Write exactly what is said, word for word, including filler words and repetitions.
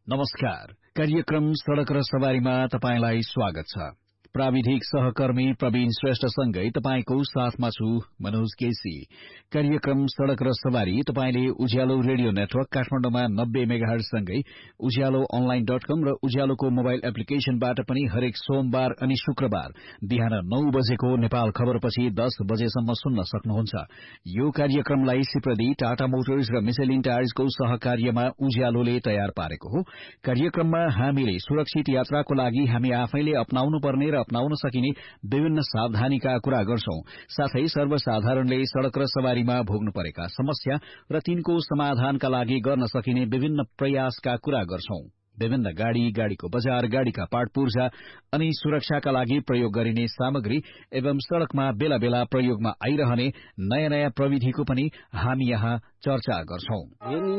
नमस्कार। कार्यक्रम सड़क र सवारीमा तपाईंलाई स्वागत छ। प्राविधिक सहकर्मी प्रवीण श्रेष्ठसँगै तपाईंको साथमा छु मनोज केसी। कार्यक्रम सड़क र सवारी तपाईंले उज्यालो रेडियो नेटवर्क काठमाडौँमा नब्बे मेगाहर्ज सँगै उज्यालो अनलाइन डट कम र उज्यालोको मोबाइल एप्लिकेशनबाट पनि हरेक सोमबार अनि शुक्रबार बिहान नौ बजेको नेपाल खबरपछि दस बजेसम्म सुन्न सक्नुहुन्छ। यो कार्यक्रमलाई सिप्रदी टाटा मोटर्स र मिशेलिन टायर्सको सहकार्यमा उज्यालोले तयार पारेको हो। कार्यक्रममा हामीले सुरक्षित यात्राको लागि हामी आफैले अपनाउनु पर्ने र अपनाउन सकिने विभिन्न सावधानीका कुरा गर्छौं। साथै सर्वसाधारणले सड़क र सवारीमा भोग्नु परेका समस्या र तिनको समाधानका लागि गर्न सकिने विभिन्न प्रयासका कुरा गर्छौं। विभिन्न गाड़ी, गाड़ीको बजार, गाड़ीका पार्ट पूर्जा अनि सुरक्षाका लागि प्रयोग गरिने सामग्री एवं सड़कमा बेला बेला प्रयोगमा आइरहने नयाँ नयाँ प्रविधिको पनि हामी यहाँ चर्चा गर्छौं।